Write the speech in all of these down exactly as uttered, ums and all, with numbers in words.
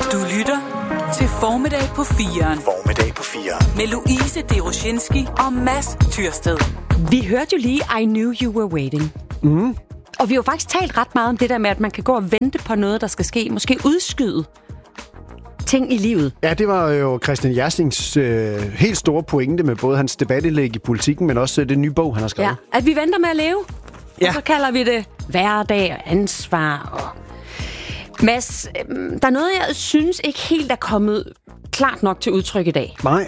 Du lytter til Formiddag på firen. Formiddag på firen. Med Louise Deroshinski og Mads Tyrsted. Vi hørte jo lige I Knew You Were Waiting. Mm. Og vi har jo faktisk talt ret meget om det der med, at man kan gå og vente på noget, der skal ske. Måske udskyde ting i livet. Ja, det var jo Christian Jersings øh, helt store pointe med både hans debatindlæg i Politikken, men også øh, det nye bog, han har skrevet. Ja, at vi venter med at leve. Ja. Og så kalder vi det hverdag og ansvar. Og Mads, øh, der er noget, jeg synes ikke helt er kommet klart nok til udtryk i dag. Nej.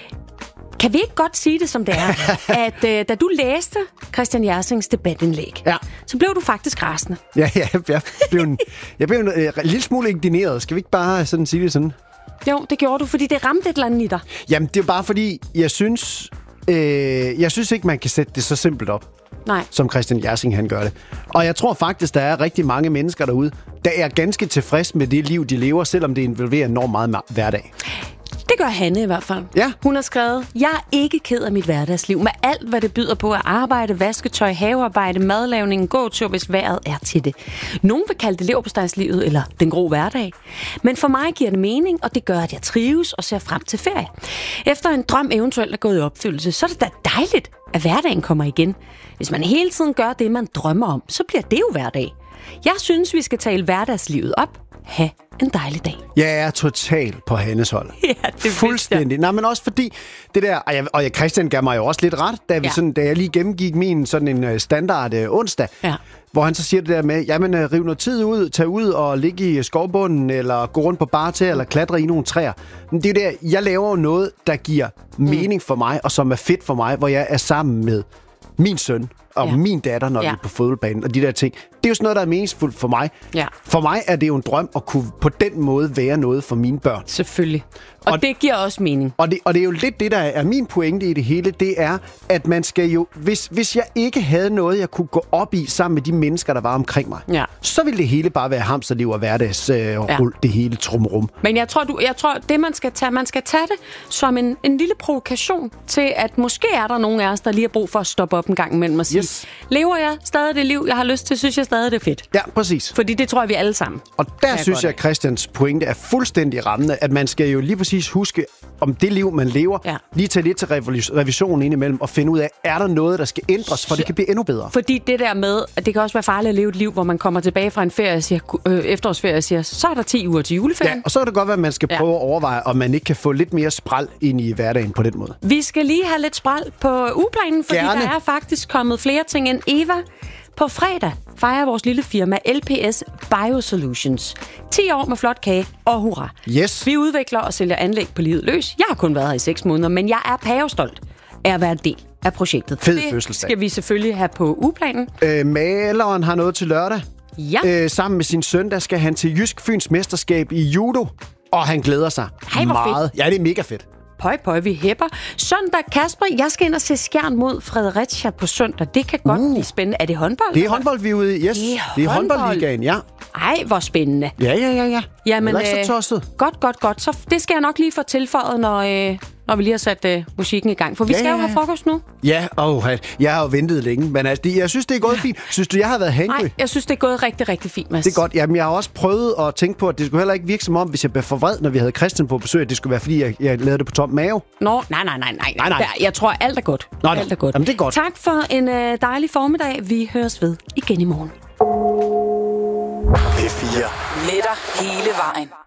Kan vi ikke godt sige det, som det er, at øh, da du læste Christian Jersings debatindlæg, Ja. så blev du faktisk rasende. Ja, ja, jeg blev en, jeg blev en, øh, en lille smule indigneret. Skal vi ikke bare sådan sige det sådan? Jo, det gjorde du, fordi det ramte et eller andet i dig. Jamen, det er bare fordi, jeg synes, øh, jeg synes ikke, man kan sætte det så simpelt op, Nej. som Christian Jersing han gør det. Og jeg tror faktisk, der er rigtig mange mennesker derude, der er ganske tilfreds med det liv, de lever, selvom det involverer enormt meget ma- hverdag. Det gør Hanne i hvert fald. Ja. Hun har skrevet, jeg er ikke ked af mit hverdagsliv, med alt, hvad det byder på at arbejde, vasketøj, havearbejde, madlavning, gåtur, hvis vejret er til det. Nogen vil kalde det leverpostejslivet eller den grå hverdag. Men for mig giver det mening, og det gør, at jeg trives og ser frem til ferie. Efter en drøm eventuelt er gået i opfyldelse, så er det da dejligt, at hverdagen kommer igen. Hvis man hele tiden gør det, man drømmer om, så bliver det jo hverdag. Jeg synes, vi skal tale hverdagslivet op. Ha' en dejlig dag. Jeg er totalt på Hannes hold. Ja, det fuldstændig. Nej, men også fordi det der, og, jeg, og jeg, Christian gav mig jo også lidt ret, da, vi Ja. sådan, da jeg lige gennemgik min sådan en uh, standard uh, onsdag, Ja. hvor han så siger det der med, jamen uh, riv noget tid ud, tag ud og ligge i skovbunden, eller gå rundt på barter, eller klatre i nogle træer. Men det er jo der, jeg laver jo noget, der giver mm. mening for mig, og som er fedt for mig, hvor jeg er sammen med min søn og Ja. min datter, når Ja. vi er på fodboldbanen, og de der ting. Det er jo sådan noget, der er meningsfuldt for mig. Ja. For mig er det jo en drøm at kunne på den måde være noget for mine børn. Selvfølgelig. Og, og det giver også mening. Og det, og det er jo lidt det, der er min pointe i det hele, det er, at man skal jo, hvis, hvis jeg ikke havde noget, jeg kunne gå op i sammen med de mennesker, der var omkring mig, Ja. så ville det hele bare være hamsterliv og hverdags øh, ja. det hele trumrum. Men jeg tror, du, jeg tror, det man skal tage, man skal tage det som en, en lille provokation til, at måske er der nogen af os, der lige har brug for at stoppe op en gang imellem og sige, Yes. lever jeg stadig det liv, jeg har lyst til, synes jeg stadig, det er fedt. Ja, præcis. Fordi det tror jeg, vi alle sammen. Og der jeg synes godt jeg, af. at Christians pointe er fuldstændig rammende, at man skal jo lige præcis huske, om det liv, man lever, Ja. lige tage lidt til revis- revision indimellem og finde ud af, er der noget, der skal ændres, for det kan blive endnu bedre. Fordi det der med, at det kan også være farligt at leve et liv, hvor man kommer tilbage fra en ferie og siger, øh, efterårsferie og siger, så er der ti uger til juleferien. Ja, og så kan det godt være, at man skal Ja. prøve at overveje, om man ikke kan få lidt mere spræl ind i hverdagen på den måde. Vi skal lige have lidt spræl på ugeplanen, fordi Gerne. der er faktisk kommet flere ting end Eva. På fredag fejrer vores lille firma L P S Biosolutions ti år med flot kage og hurra. Yes. Vi udvikler og sælger anlæg på livet løs. Jeg har kun været her i seks måneder, men jeg er pavestolt af at være en del af projektet. Fed det fødselsdag. skal vi selvfølgelig have på ugeplanen. Øh, maleren har noget til lørdag. Ja. Øh, sammen med sin søn, der skal han til Jysk Fyns mesterskab i judo. Og han glæder sig Ej, hvor meget. Ja, det er mega fedt. Pøj, pøj, vi hæpper. Søndag, Kasper, jeg skal ind og se Skjern mod Fredericia på søndag. Det kan godt Uh. blive spændende. Er det håndbold? Det er håndbold, vi er ude i. Yes. Det er det er håndbold. håndboldligaen, ja. Ej, hvor spændende. Ja, ja, ja, ja. Jamen, det er ikke så øh, tosset. Godt, godt, godt. Så det skal jeg nok lige få tilføjet, når, øh, når vi lige har sat øh, musikken i gang. For vi Ja, skal jo ja, have ja. frokost nu. Ja, oh, jeg har jo ventet længe, men altså, det, jeg synes, det er gået fint. Synes du, jeg har været hangry? Nej, jeg synes, det er gået rigtig, rigtig fint, Mads. Det er godt. Jamen, jeg har også prøvet at tænke på, at det skulle heller ikke virke som om, hvis jeg blev for vred, når vi havde Christian på besøg, at det skulle være, fordi jeg, jeg lavede det på tom mave. Nå, nej, nej, nej, nej. Nej, nej. Der, jeg tror, alt er godt. Nå, nå. alt er godt. Jamen, det er godt. Tak for en øh, dejlig formiddag. Vi høres ved igen i morgen. P fire. Med dig hele vejen.